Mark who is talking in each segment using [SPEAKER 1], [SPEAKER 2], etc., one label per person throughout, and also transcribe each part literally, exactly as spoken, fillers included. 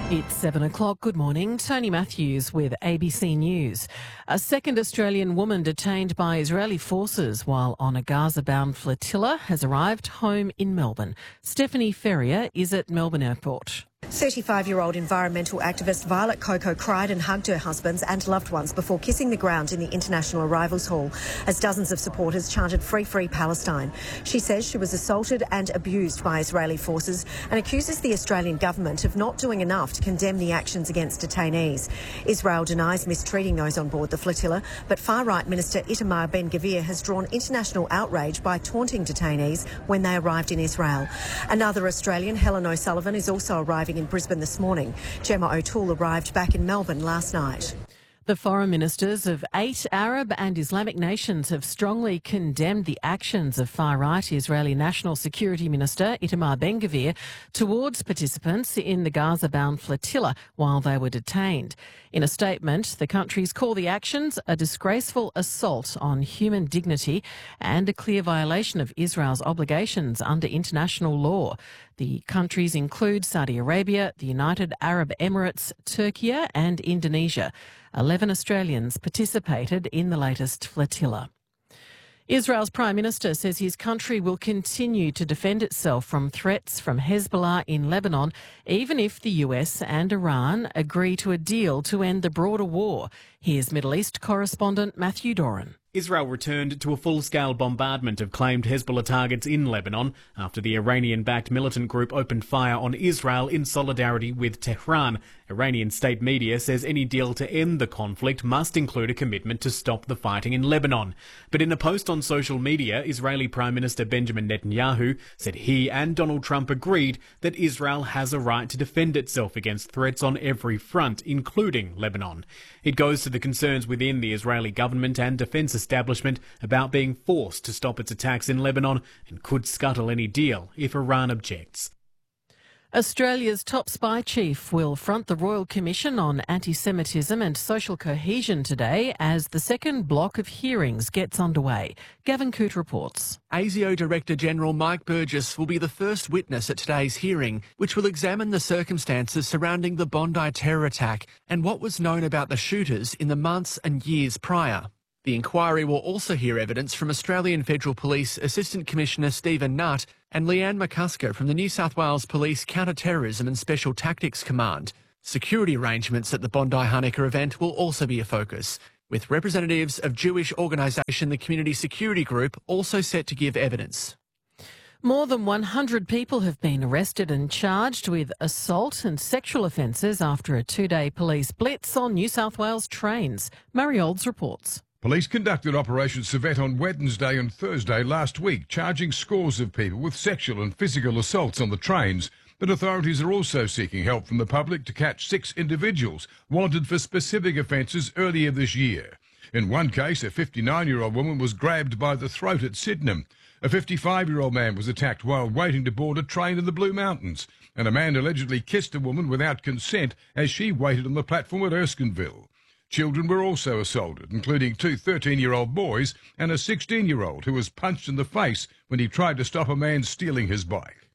[SPEAKER 1] It's seven o'clock. Good morning. Tony Matthews with A B C News. A second Australian woman detained by Israeli forces while on a Gaza-bound flotilla has arrived home in Melbourne. Stephanie Ferrier is at Melbourne Airport.
[SPEAKER 2] thirty-five-year-old environmental activist Violet Coco cried and hugged her husbands and loved ones before kissing the ground in the International Arrivals Hall as dozens of supporters chanted "Free, Free Palestine." She says she was assaulted and abused by Israeli forces and accuses the Australian government of not doing enough to condemn the actions against detainees. Israel denies mistreating those on board the flotilla, but far-right Minister Itamar Ben-Gvir has drawn international outrage by taunting detainees when they arrived in Israel. Another Australian, Helen O'Sullivan, is also arriving in Brisbane this morning. Gemma O'Toole arrived back in Melbourne last night.
[SPEAKER 1] The foreign ministers of eight Arab and Islamic nations have strongly condemned the actions of far-right Israeli National Security Minister Itamar Ben-Gvir towards participants in the Gaza-bound flotilla while they were detained. In a statement, the countries call the actions a disgraceful assault on human dignity and a clear violation of Israel's obligations under international law. The countries include Saudi Arabia, the United Arab Emirates, Turkey and Indonesia. Eleven Australians participated in the latest flotilla. Israel's Prime Minister says his country will continue to defend itself from threats from Hezbollah in Lebanon, even if the U S and Iran agree to a deal to end the broader war. Here's Middle East correspondent Matthew Doran.
[SPEAKER 3] Israel returned to a full-scale bombardment of claimed Hezbollah targets in Lebanon after the Iranian-backed militant group opened fire on Israel in solidarity with Tehran. Iranian state media says any deal to end the conflict must include a commitment to stop the fighting in Lebanon. But in a post on social media, Israeli Prime Minister Benjamin Netanyahu said he and Donald Trump agreed that Israel has a right to defend itself against threats on every front, including Lebanon. It goes to the concerns within the Israeli government and defence establishment about being forced to stop its attacks in Lebanon and could scuttle any deal if Iran objects.
[SPEAKER 1] Australia's top spy chief will front the Royal Commission on Anti-Semitism and Social Cohesion today as the second block of hearings gets underway. Gavin Coote reports.
[SPEAKER 4] ASIO Director General Mike Burgess will be the first witness at today's hearing, which will examine the circumstances surrounding the Bondi terror attack and what was known about the shooters in the months and years prior. The inquiry will also hear evidence from Australian Federal Police Assistant Commissioner Stephen Nutt and Leanne McCusker from the New South Wales Police Counter-Terrorism and Special Tactics Command. Security arrangements at the Bondi Hanukkah event will also be a focus, with representatives of Jewish organisation the Community Security Group also set to give evidence.
[SPEAKER 1] More than one hundred people have been arrested and charged with assault and sexual offences after a two-day police blitz on New South Wales trains. Murray Olds reports.
[SPEAKER 5] Police conducted Operation Civet on Wednesday and Thursday last week, charging scores of people with sexual and physical assaults on the trains. But authorities are also seeking help from the public to catch six individuals wanted for specific offences earlier this year. In one case, a fifty-nine-year-old woman was grabbed by the throat at Sydenham. A fifty-five-year-old man was attacked while waiting to board a train in the Blue Mountains. And a man allegedly kissed a woman without consent as she waited on the platform at Erskineville. Children were also assaulted, including two thirteen-year-old boys and a sixteen-year-old who was punched in the face when he tried to stop a man stealing his bike.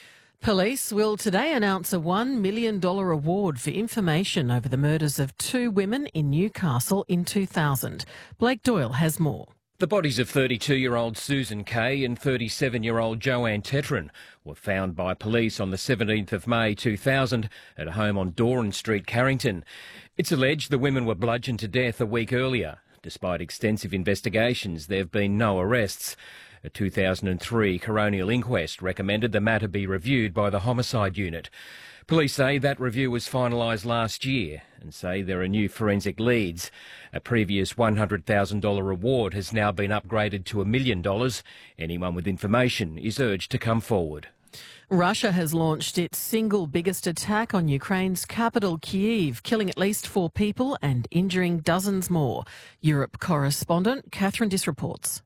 [SPEAKER 1] Police will today announce a one million dollars award for information over the murders of two women in Newcastle in two thousand. Blake Doyle has more.
[SPEAKER 6] The bodies of thirty-two-year-old Susan Kay and thirty-seven-year-old Joanne Tetron were found by police on the seventeenth of May two thousand at a home on Doran Street, Carrington. It's alleged the women were bludgeoned to death a week earlier. Despite extensive investigations, there have been no arrests. A two thousand three coronial inquest recommended the matter be reviewed by the Homicide Unit. Police say that review was finalised last year and say there are new forensic leads. A previous one hundred thousand dollars reward has now been upgraded to a million dollars. Anyone with information is urged to come forward.
[SPEAKER 1] Russia has launched its single biggest attack on Ukraine's capital, Kyiv, killing at least four people and injuring dozens more. Europe correspondent Catherine Diss reports.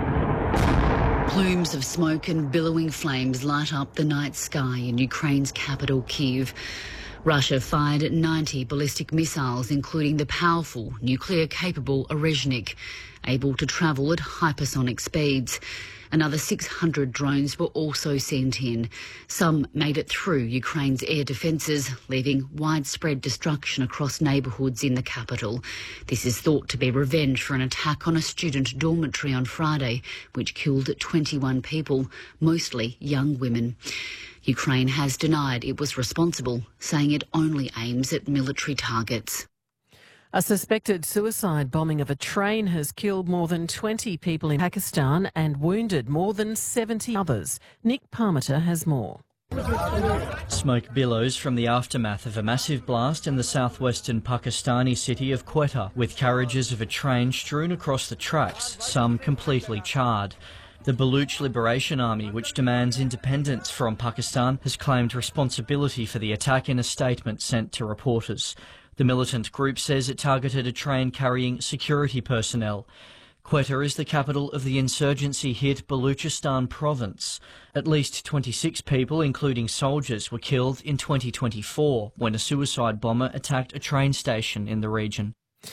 [SPEAKER 7] Plumes of smoke and billowing flames light up the night sky in Ukraine's capital, Kyiv. Russia fired ninety ballistic missiles, including the powerful nuclear-capable Orezhnik, able to travel at hypersonic speeds. Another six hundred drones were also sent in. Some made it through Ukraine's air defences, leaving widespread destruction across neighbourhoods in the capital. This is thought to be revenge for an attack on a student dormitory on Friday, which killed twenty-one people, mostly young women. Ukraine has denied it was responsible, saying it only aims at military targets.
[SPEAKER 1] A suspected suicide bombing of a train has killed more than twenty people in Pakistan and wounded more than seventy others. Nick Parmiter has more.
[SPEAKER 8] Smoke billows from the aftermath of a massive blast in the southwestern Pakistani city of Quetta, with carriages of a train strewn across the tracks, some completely charred. The Baluch Liberation Army, which demands independence from Pakistan, has claimed responsibility for the attack in a statement sent to reporters. The militant group says it targeted a train carrying security personnel. Quetta is the capital of the insurgency-hit Baluchistan province. At least twenty-six people, including soldiers, were killed in twenty twenty-four when a suicide bomber attacked a train station in the region.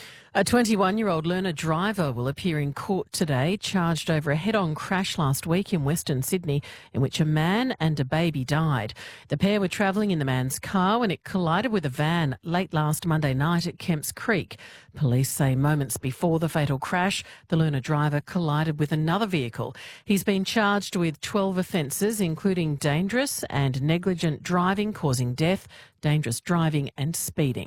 [SPEAKER 1] A twenty-one-year-old learner driver will appear in court today, charged over a head-on crash last week in Western Sydney in which a man and a baby died. The pair were travelling in the man's car when it collided with a van late last Monday night at Kemps Creek. Police say moments before the fatal crash, the learner driver collided with another vehicle. He's been charged with twelve offences, including dangerous and negligent driving causing death, dangerous driving and speeding.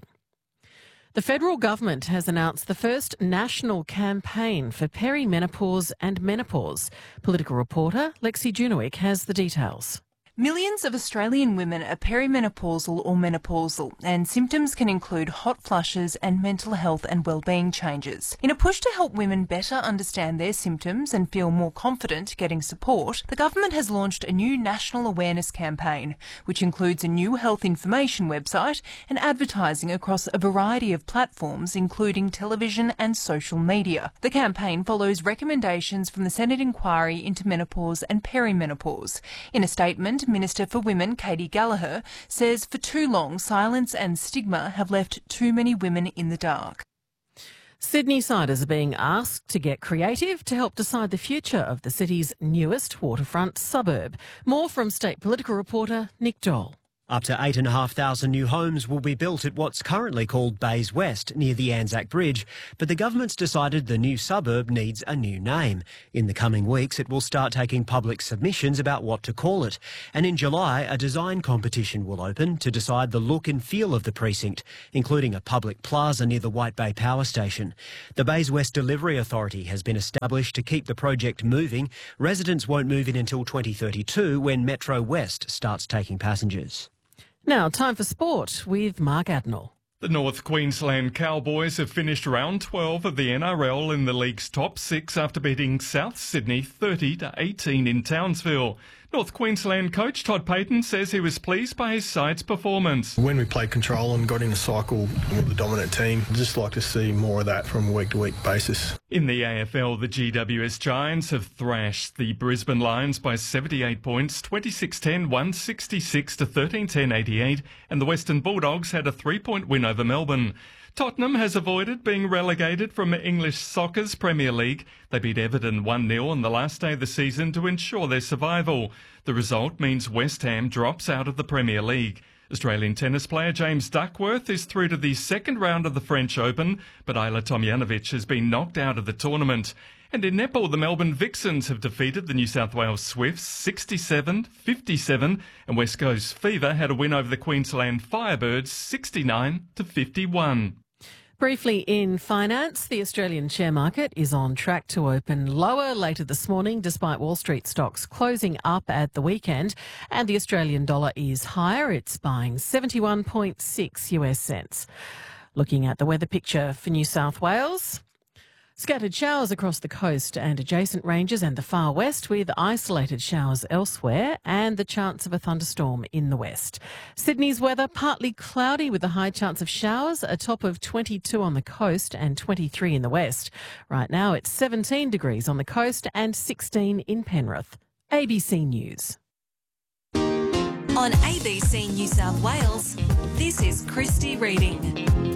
[SPEAKER 1] The federal government has announced the first national campaign for perimenopause and menopause. Political reporter Lexi Junowick has the details.
[SPEAKER 9] Millions of Australian women are perimenopausal or menopausal, and symptoms can include hot flushes and mental health and wellbeing changes. In a push to help women better understand their symptoms and feel more confident getting support, the government has launched a new national awareness campaign, which includes a new health information website and advertising across a variety of platforms, including television and social media. The campaign follows recommendations from the Senate inquiry into menopause and perimenopause. In a statement, Minister for Women Katie Gallagher says for too long silence and stigma have left too many women in the dark.
[SPEAKER 1] Sydney-siders are being asked to get creative to help decide the future of the city's newest waterfront suburb. More from state political reporter Nick Dole.
[SPEAKER 10] Up to eight thousand five hundred new homes will be built at what's currently called Bays West, near the Anzac Bridge, but the government's decided the new suburb needs a new name. In the coming weeks, it will start taking public submissions about what to call it, and in July, a design competition will open to decide the look and feel of the precinct, including a public plaza near the White Bay Power Station. The Bays West Delivery Authority has been established to keep the project moving. Residents won't move in until twenty thirty-two, when Metro West starts taking passengers.
[SPEAKER 1] Now, time for sport with Mark Adnell.
[SPEAKER 11] The North Queensland Cowboys have finished round twelve of the N R L in the league's top six after beating South Sydney thirty to eighteen in Townsville. North Queensland coach Todd Payton says he was pleased by his side's performance.
[SPEAKER 12] When we played control and got in a cycle with the dominant team, I'd just like to see more of that from a week-to-week basis.
[SPEAKER 11] In the A F L, the G W S Giants have thrashed the Brisbane Lions by seventy-eight points, twenty-six ten, one sixty-six to thirteen ten eighty-eight, and the Western Bulldogs had a three-point win over Melbourne. Tottenham has avoided being relegated from English Soccer's Premier League. They beat Everton one nil on the last day of the season to ensure their survival. The result means West Ham drops out of the Premier League. Australian tennis player James Duckworth is through to the second round of the French Open, but Ajla Tomljanovic has been knocked out of the tournament. And in netball, the Melbourne Vixens have defeated the New South Wales Swifts sixty-seven fifty-seven, and West Coast Fever had a win over the Queensland Firebirds sixty-nine to fifty-one.
[SPEAKER 1] Briefly in finance, the Australian share market is on track to open lower later this morning despite Wall Street stocks closing up at the weekend, and the Australian dollar is higher. It's buying seventy-one point six US cents. Looking at the weather picture for New South Wales, scattered showers across the coast and adjacent ranges and the far west, with isolated showers elsewhere and the chance of a thunderstorm in the west. Sydney's weather, partly cloudy with a high chance of showers, a top of twenty-two on the coast and twenty-three in the west. Right now it's seventeen degrees on the coast and sixteen in Penrith. A B C News.
[SPEAKER 13] On A B C New South Wales, this is Christy Reading.